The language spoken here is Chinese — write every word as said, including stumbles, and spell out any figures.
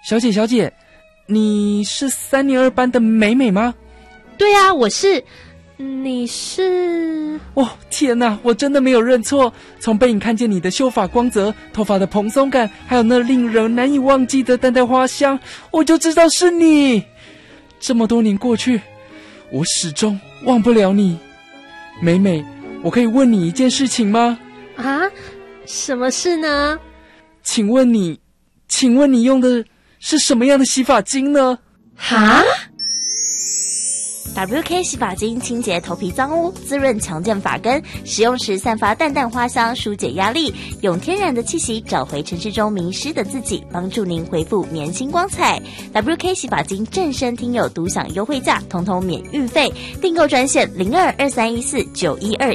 小姐小姐，你是三年二班的美美吗？ 对啊，我是。你是？ 哦，天哪，我真的没有认错。从背影看见你的秀发光泽，头发的蓬松感，还有那令人难以忘记的淡淡花香，我就知道是你。这么多年过去，我始终忘不了你。美美，我可以问你一件事情吗？ 啊？什么事呢？ 请问你，请问你用的是什么样的洗发精呢？ 哈 ？W K 洗发精清洁头皮脏污，滋润强健发根，使用时散发淡淡花香，疏解压力，用天然的气息找回城市中迷失的自己，帮助您恢复年轻光彩。W K 洗发精正身听友独享优惠价，通通免运费，订购专线零二二三一四九一二